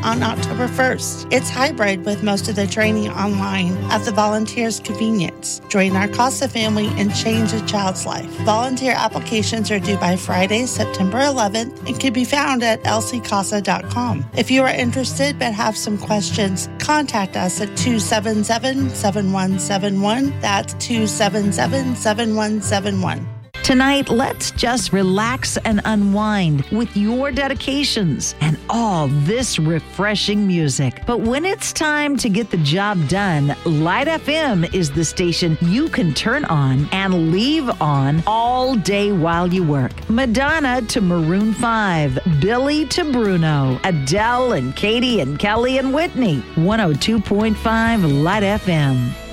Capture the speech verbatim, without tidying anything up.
on October first. It's hybrid with most of the training online at the volunteers' convenience. Join our CASA family and change a child's life. Volunteer applications are due by Friday, September eleventh, and can be found at l c casa dot com. If you are interested but have some questions, contact us at two seven seven, seven one seven one. That's two seven seven, seven one seven one. Tonight, let's just relax and unwind with your dedications and all this refreshing music. But when it's time to get the job done, Light F M is the station you can turn on and leave on all day while you work. Madonna to Maroon five, Billy to Bruno, Adele and Katie and Kelly and Whitney. one oh two point five Light F M.